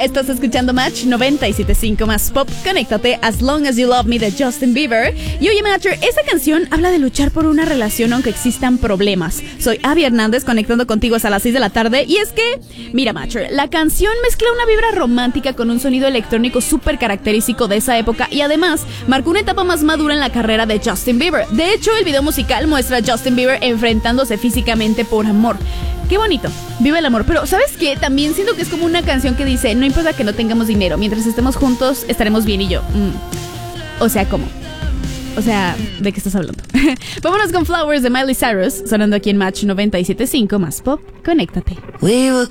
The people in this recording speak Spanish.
Estás escuchando Match 97.5 más pop. Conéctate, As Long As You Love Me de Justin Bieber. Y oye, Matcher, esta canción habla de luchar por una relación aunque existan problemas. Soy Abby Hernández, conectando contigo hasta las 6 de la tarde. Y es que, mira, Matcher, la canción mezcla una vibra romántica con un sonido electrónico súper característico de esa época y además marcó una etapa más madura en la carrera de Justin Bieber. De hecho, el video musical muestra a Justin Bieber enfrentándose físicamente por amor. Qué bonito, vive el amor. Pero ¿sabes qué? También siento que es como una canción que dice: no importa que no tengamos dinero, mientras estemos juntos estaremos bien. Y yo, o sea, ¿cómo? O sea, ¿de qué estás hablando? Vámonos con Flowers de Miley Cyrus, sonando aquí en Match 97.5 más pop. Conéctate. We were